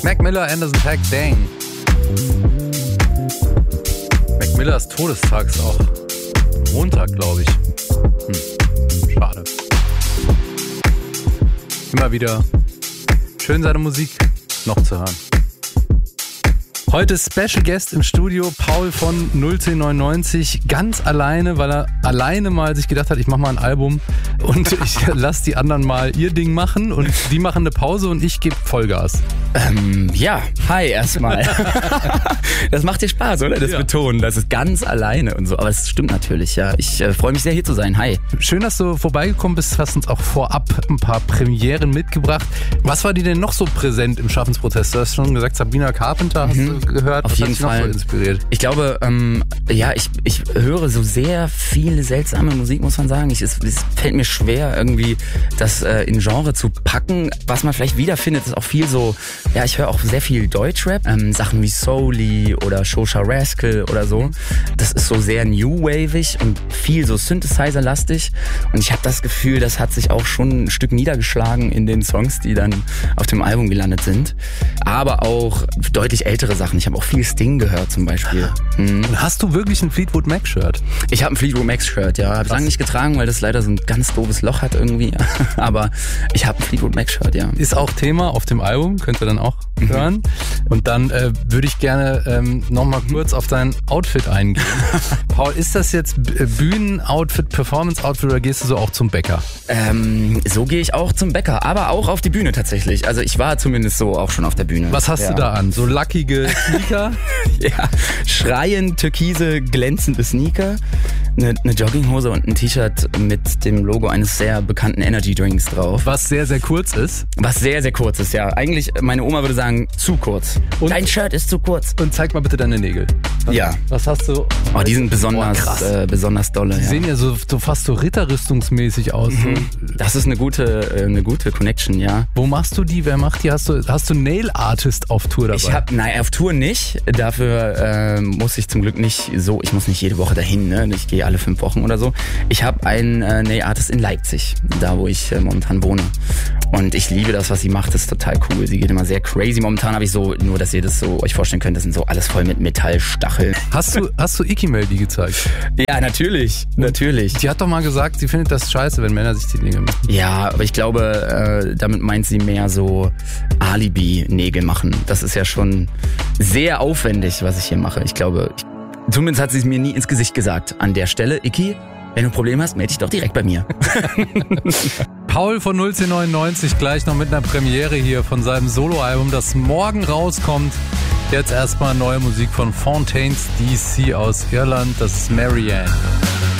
Mac Miller, Anderson .Paak, Dang. Mac Millers Todestag ist auch Montag, glaube ich. Schade. Immer wieder schön seine Musik noch zu hören. Heute Special Guest im Studio, Paul von 01099, ganz alleine, weil er alleine mal sich gedacht hat, ich mache mal ein Album und ich lasse die anderen mal ihr Ding machen und die machen eine Pause und ich gebe Vollgas. Ja, hi erstmal. Das macht dir Spaß, oder? Das Betonen, das ist ganz alleine und so. Aber es stimmt natürlich, ja. Ich freue mich sehr, hier zu sein. Hi. Schön, dass du vorbeigekommen bist, hast uns auch vorab ein paar Premieren mitgebracht. Was war dir denn noch so präsent im Schaffensprozess? Du hast schon gesagt, Sabrina Carpenter hast du gehört. Auf jeden Fall. Noch so inspiriert? Ich glaube, ich höre so sehr viele seltsame Musik, muss man sagen. Es fällt mir schwer, irgendwie das in Genre zu packen. Was man vielleicht wiederfindet, ist auch viel so, ja, ich höre auch sehr viel Deutschrap. Sachen wie Soully oder Shosha Rascal oder so. Das ist so sehr new-wavig und viel so Synthesizer-lastig. Und ich habe das Gefühl, das hat sich auch schon ein Stück niedergeschlagen in den Songs, die dann auf dem Album gelandet sind. Aber auch deutlich ältere Sachen. Ich habe auch viel Sting gehört zum Beispiel. Hast du wirklich ein Fleetwood Mac-Shirt? Ich habe ein Fleetwood Mac-Shirt, ja. Habe ich lange nicht getragen, weil das leider so ein ganz doofes Loch hat irgendwie. Aber ich habe ein Fleetwood Mac-Shirt, ja. Ist auch Thema auf dem Album, könnt ihr dann auch hören. Und dann würde ich gerne nochmal kurz auf dein Outfit eingehen. Paul, ist das jetzt Bühnenoutfit, Performance-Outfit oder gehst du so auch zum Bäcker? So gehe ich auch zum Bäcker, aber auch auf die Bühne tatsächlich. Also ich war zumindest so auch schon auf der Bühne. Was hast du da an? So lackige Sneaker? Ja, schreiend, türkise, glänzende Sneaker, eine Jogginghose und ein T-Shirt mit dem Logo eines sehr bekannten Energy Drinks drauf. Was sehr, sehr kurz ist. Was sehr, sehr kurz ist, ja. Eigentlich, meine Oma würde sagen, zu kurz. Und? Dein Shirt ist zu kurz. Und zeig mal bitte deine Nägel. Was hast du? Oh, die sind besonders dolle. Die sehen ja so fast so ritterrüstungsmäßig aus. Das ist eine gute Connection, ja. Wo machst du die? Wer macht die? Hast du Nail Artist auf Tour dabei? Nein, auf Tour nicht. Dafür muss ich zum Glück nicht so, ich muss nicht jede Woche dahin, ne? Ich gehe alle 5 Wochen oder so. Ich habe einen Nail Artist in Leipzig, da wo ich momentan wohne. Und ich liebe das, was sie macht, das ist total cool. Sie geht immer sehr crazy. Momentan habe ich so, nur dass ihr das so euch vorstellen könnt, das sind so alles voll mit Metallstacheln. Hast du Ikimel die gezeigt? Ja, natürlich. Die hat doch mal gesagt, sie findet das scheiße, wenn Männer sich die Nägel machen. Ja, aber ich glaube, damit meint sie mehr so Alibi-Nägel machen. Das ist ja schon sehr aufwendig, was ich hier mache. Ich glaube, zumindest hat sie es mir nie ins Gesicht gesagt. An der Stelle, Iki, wenn du ein Problem hast, melde dich doch direkt bei mir. Paul von 01099 gleich noch mit einer Premiere hier von seinem Soloalbum, das morgen rauskommt. Jetzt erstmal neue Musik von Fontaines DC aus Irland, das ist Marianne.